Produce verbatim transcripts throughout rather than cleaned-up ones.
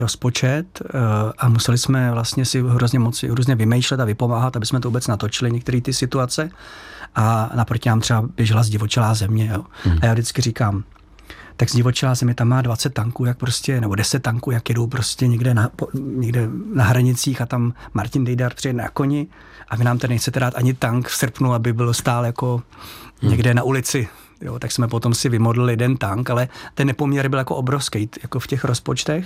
rozpočet a museli jsme vlastně si hrozně moc hrozně vymýšlet a vypomáhat, aby jsme to vůbec natočili, některé ty situace. A naproti nám třeba běžela Zdivočelá země. Jo. Hmm. A já vždycky říkám, tak Zdivočelá země tam má dvacet tanků, jak prostě, nebo deset tanků, jak jedou prostě někde na, někde na hranicích a tam Martin Dejdar přijede na koni a vy nám tady nechcete dát ani tank v srpnu, aby byl stál jako hmm. někde na ulici. Jo, tak jsme potom si vymodlili jeden tank, ale ten nepoměr byl jako obrovský, jako v těch rozpočtech.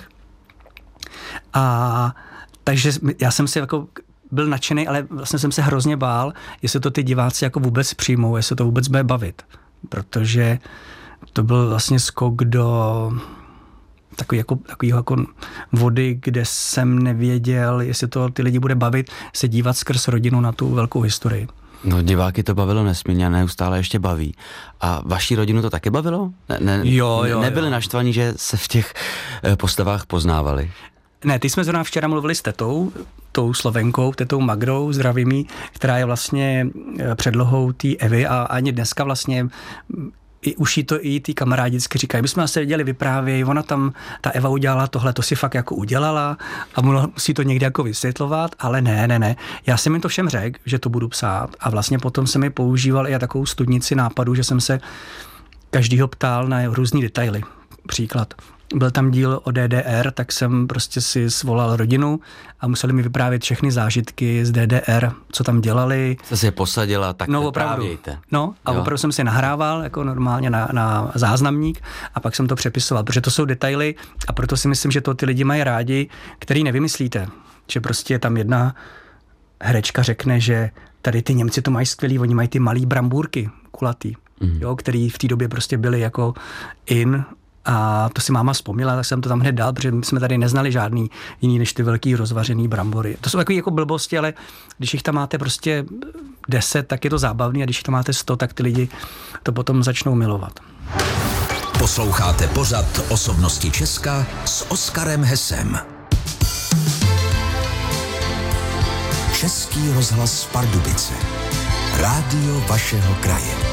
A takže já jsem si jako byl nadšený, ale vlastně jsem se hrozně bál, jestli to ty diváci jako vůbec přijmou, jestli to vůbec bude bavit. Protože to byl vlastně skok do takový jako, takový jako vody, kde jsem nevěděl, jestli to ty lidi bude bavit, se dívat skrz rodinu na tu velkou historii. No, diváky to bavilo nesmírně a neustále ještě baví. A vaši rodinu to taky bavilo? Ne, ne, jo, jo, nebyli jo. naštvaní, že se v těch postavách poznávali? Ne, ty jsme zrovna včera mluvili s tetou, tou Slovenkou, tetou Magdou, zdravými, která je vlastně předlohou té Evy a ani dneska vlastně i už jí to i ty kamarádi vždycky říkají, my jsme se viděli vyprávějí, ona tam, ta Eva udělala tohle, to si fakt jako udělala a musí to někde jako vysvětlovat, ale ne, ne, ne. Já jsem jim to všem řekl, že to budu psát a vlastně potom jsem mi používal i takovou studnici nápadů, že jsem se každýho ptal na různý detaily. Příklad. Byl tam díl o D D R, tak jsem prostě si svolal rodinu a museli mi vyprávět všechny zážitky z D D R, co tam dělali. Jste si je posadila, tak no, vyprávějte. No a jo. Opravdu jsem si nahrával jako normálně na, na záznamník a pak jsem to přepisoval, protože to jsou detaily a proto si myslím, že to ty lidi mají rádi, který nevymyslíte. Že prostě tam jedna herečka řekne, že tady ty Němci to mají skvělý, oni mají ty malý brambůrky, kulatý, mm. jo, který v té době prostě byly jako in. A to si máma vzpomněla, tak jsem to tam hned dal, protože jsme tady neznali žádný jiný než ty velký rozvařený brambory. To jsou takové jako blbosti, ale když jich tam máte prostě deset, tak je to zábavný a když jich tam máte sto, tak ty lidi to potom začnou milovat. Posloucháte pořad Osobnosti Česka s Oskarem Hesem. Český rozhlas Pardubice. Rádio vašeho kraje.